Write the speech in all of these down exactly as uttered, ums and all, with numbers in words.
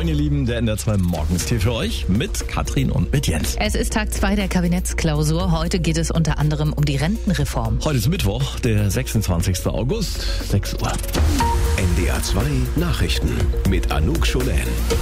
Moin ihr Lieben, der N D R zwei Morgenstier für euch mit Katrin und mit Jens. Es ist Tag zwei der Kabinettsklausur. Heute geht es unter anderem um die Rentenreform. Heute ist Mittwoch, der sechsundzwanzigsten August, sechs Uhr. N D R zwei Nachrichten mit Anouk Scholen.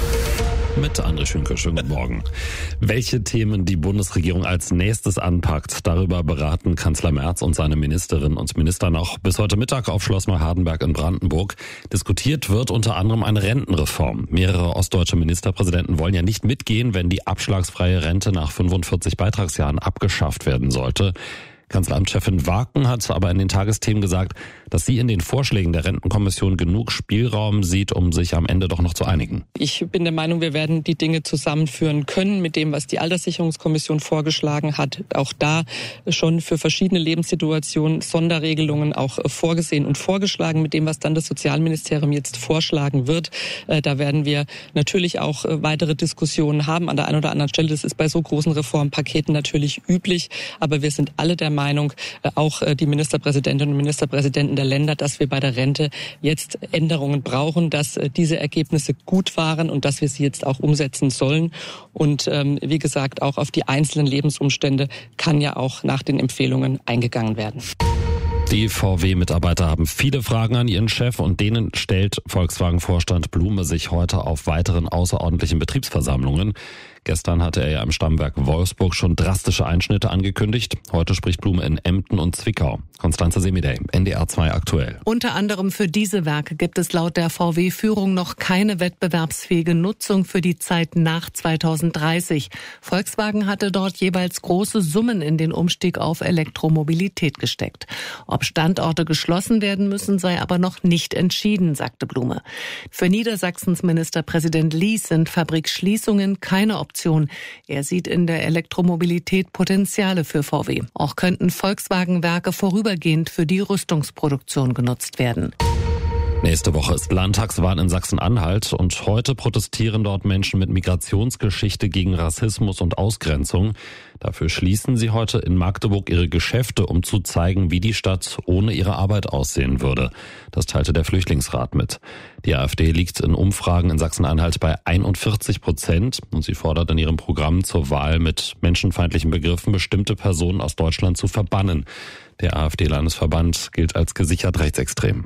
Mit André Schünke, schönen guten Morgen. Welche Themen die Bundesregierung als nächstes anpackt, darüber beraten Kanzler Merz und seine Ministerinnen und Minister noch bis heute Mittag auf Schloss Neuhardenberg in Brandenburg. Diskutiert wird unter anderem eine Rentenreform. Mehrere ostdeutsche Ministerpräsidenten wollen ja nicht mitgehen, wenn die abschlagsfreie Rente nach fünfundvierzig Beitragsjahren abgeschafft werden sollte. Kanzleramtschefin Waken hat aber in den Tagesthemen gesagt, dass sie in den Vorschlägen der Rentenkommission genug Spielraum sieht, um sich am Ende doch noch zu einigen. Ich bin der Meinung, wir werden die Dinge zusammenführen können mit dem, was die Alterssicherungskommission vorgeschlagen hat. Auch da schon für verschiedene Lebenssituationen Sonderregelungen auch vorgesehen und vorgeschlagen mit dem, was dann das Sozialministerium jetzt vorschlagen wird. Da werden wir natürlich auch weitere Diskussionen haben an der einen oder anderen Stelle. Das ist bei so großen Reformpaketen natürlich üblich, aber wir sind alle der Meinung, Meinung, auch die Ministerpräsidentinnen und Ministerpräsidenten der Länder, dass wir bei der Rente jetzt Änderungen brauchen, dass diese Ergebnisse gut waren und dass wir sie jetzt auch umsetzen sollen. Und ähm, wie gesagt, auch auf die einzelnen Lebensumstände kann ja auch nach den Empfehlungen eingegangen werden. Die V W-Mitarbeiter haben viele Fragen an ihren Chef und denen stellt Volkswagen-Vorstand Blume sich heute auf weiteren außerordentlichen Betriebsversammlungen. Gestern hatte er ja im Stammwerk Wolfsburg schon drastische Einschnitte angekündigt. Heute spricht Blume in Emden und Zwickau. Konstanze Semidey, N D R zwei aktuell. Unter anderem für diese Werke gibt es laut der V W-Führung noch keine wettbewerbsfähige Nutzung für die Zeit nach zweitausenddreißig. Volkswagen hatte dort jeweils große Summen in den Umstieg auf Elektromobilität gesteckt. Ob Standorte geschlossen werden müssen, sei aber noch nicht entschieden, sagte Blume. Für Niedersachsens Ministerpräsident Lies sind Fabrikschließungen keine Option. Er sieht in der Elektromobilität Potenziale für V W. Auch könnten Volkswagen-Werke vorübergehend für die Rüstungsproduktion genutzt werden. Nächste Woche ist Landtagswahl in Sachsen-Anhalt und heute protestieren dort Menschen mit Migrationsgeschichte gegen Rassismus und Ausgrenzung. Dafür schließen sie heute in Magdeburg ihre Geschäfte, um zu zeigen, wie die Stadt ohne ihre Arbeit aussehen würde. Das teilte der Flüchtlingsrat mit. Die AfD liegt in Umfragen in Sachsen-Anhalt bei einundvierzig Prozent und sie fordert in ihrem Programm zur Wahl mit menschenfeindlichen Begriffen bestimmte Personen aus Deutschland zu verbannen. Der AfD-Landesverband gilt als gesichert rechtsextrem.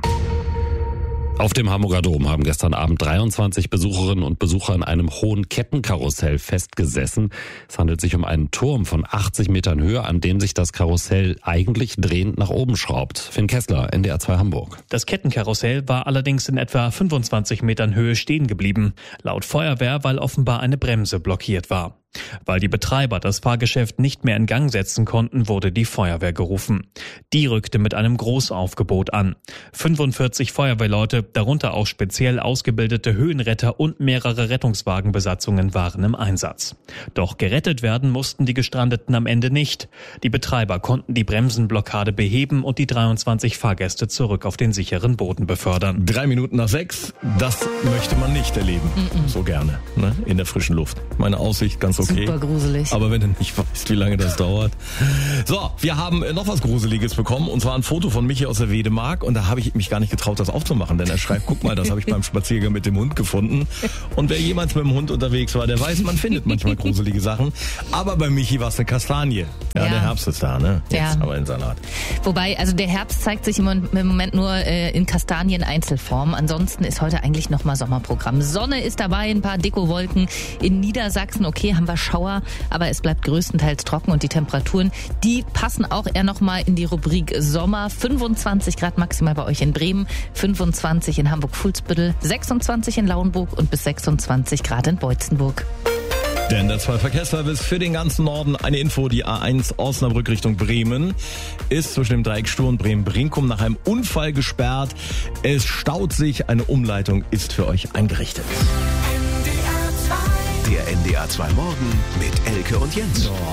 Auf dem Hamburger Dom haben gestern Abend dreiundzwanzig Besucherinnen und Besucher in einem hohen Kettenkarussell festgesessen. Es handelt sich um einen Turm von achtzig Metern Höhe, an dem sich das Karussell eigentlich drehend nach oben schraubt. Finn Kessler, N D R zwei Hamburg. Das Kettenkarussell war allerdings in etwa fünfundzwanzig Metern Höhe stehen geblieben. Laut Feuerwehr, weil offenbar eine Bremse blockiert war. Weil die Betreiber das Fahrgeschäft nicht mehr in Gang setzen konnten, wurde die Feuerwehr gerufen. Die rückte mit einem Großaufgebot an. fünfundvierzig Feuerwehrleute, darunter auch speziell ausgebildete Höhenretter und mehrere Rettungswagenbesatzungen waren im Einsatz. Doch gerettet werden mussten die Gestrandeten am Ende nicht. Die Betreiber konnten die Bremsenblockade beheben und die dreiundzwanzig Fahrgäste zurück auf den sicheren Boden befördern. Drei Minuten nach sechs, das möchte man nicht erleben. Mm-mm. So gerne, ne? In der frischen Luft. Meine Aussicht ganz okay. Super gruselig. Aber wenn du nicht weißt, wie lange das dauert. So, wir haben noch was Gruseliges bekommen und zwar ein Foto von Michi aus der Wedemark und da habe ich mich gar nicht getraut, das aufzumachen, denn er schreibt, guck mal, das habe ich beim Spaziergang mit dem Hund gefunden und wer jemals mit dem Hund unterwegs war, der weiß, man findet manchmal gruselige Sachen, aber bei Michi war es eine Kastanie. Ja, ja, der Herbst ist da, ne? Jetzt ja. haben wir den Salat. Wobei, also der Herbst zeigt sich im Moment nur äh, in Kastanien-Einzelform. Ansonsten ist heute eigentlich nochmal Sommerprogramm. Sonne ist dabei, ein paar Dicke-Wolken in Niedersachsen. Okay, haben wir Schauer, aber es bleibt größtenteils trocken und die Temperaturen, die passen auch eher nochmal in die Rubrik Sommer. fünfundzwanzig Grad maximal bei euch in Bremen, fünfundzwanzig in Hamburg-Fuhlsbüttel, sechsundzwanzig in Lauenburg und bis sechsundzwanzig Grad in Beutzenburg. Der N D R zwei Verkehrsservice für den ganzen Norden. Eine Info, die A eins Osnabrück Richtung Bremen ist zwischen dem Dreieck Stur und Bremen-Brinkum nach einem Unfall gesperrt. Es staut sich, eine Umleitung ist für euch eingerichtet. Der N D R zwei Morgen mit Elke und Jens. Oh,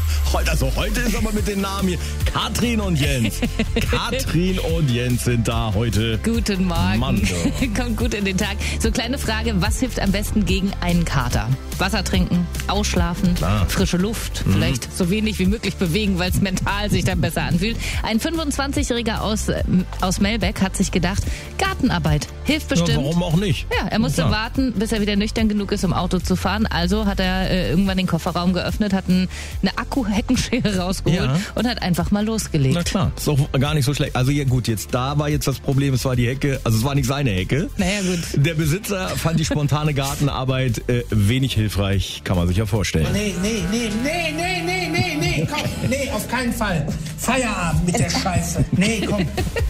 Heute, also heute ist aber mit den Namen hier Katrin und Jens. Katrin und Jens sind da heute. Guten Morgen. Mann, Kommt gut in den Tag. So, kleine Frage, was hilft am besten gegen einen Kater? Wasser trinken, ausschlafen, Klar. frische Luft, mhm. vielleicht so wenig wie möglich bewegen, weil es mental sich dann besser anfühlt. Ein fünfundzwanzigjähriger aus, äh, aus Melbeck hat sich gedacht, Gartenarbeit hilft bestimmt. Ja, warum auch nicht? Ja, er musste ja. warten, bis er wieder nüchtern genug ist, um Auto zu fahren. Also hat er äh, irgendwann den Kofferraum geöffnet, hat ein, eine Akku-Heckenschere rausgeholt Ja. und hat einfach mal losgelegt. Na klar, ist doch gar nicht so schlecht. Also ja gut, jetzt da war jetzt das Problem, es war die Hecke, also es war nicht seine Hecke. Naja, gut. Der Besitzer fand die spontane Gartenarbeit äh, wenig hilfreich, kann man sich ja vorstellen. Nee, nee, nee, nee, nee, nee, nee, nee, komm, nee, auf keinen Fall. Feierabend mit der Scheiße. Nee, komm.